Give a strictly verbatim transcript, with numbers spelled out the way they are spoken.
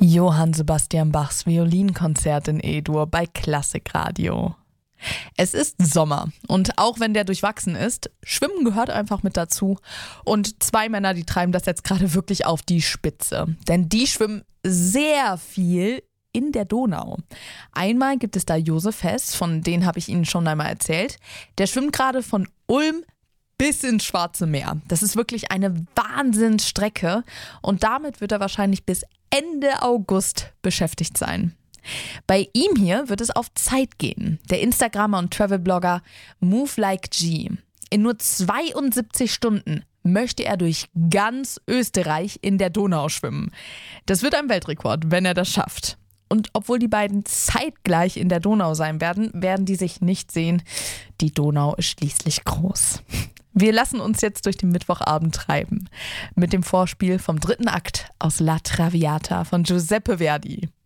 Johann Sebastian Bachs Violinkonzert in E-Dur bei Klassikradio. Es ist Sommer und auch wenn der durchwachsen ist, Schwimmen gehört einfach mit dazu. Und zwei Männer, die treiben das jetzt gerade wirklich auf die Spitze. Denn die schwimmen sehr viel in der Donau. Einmal gibt es da Josef Hess, von denen habe ich Ihnen schon einmal erzählt. Der schwimmt gerade von Ulm bis ins Schwarze Meer. Das ist wirklich eine Wahnsinnsstrecke und damit wird er wahrscheinlich bis Ende August beschäftigt sein. Bei ihm hier wird es auf Zeit gehen. Der Instagrammer und Travelblogger Move Like G. In nur zweiundsiebzig Stunden möchte er durch ganz Österreich in der Donau schwimmen. Das wird ein Weltrekord, wenn er das schafft. Und obwohl die beiden zeitgleich in der Donau sein werden, werden die sich nicht sehen. Die Donau ist schließlich groß. Wir lassen uns jetzt durch den Mittwochabend treiben. Mit dem Vorspiel vom dritten Akt aus La Traviata von Giuseppe Verdi.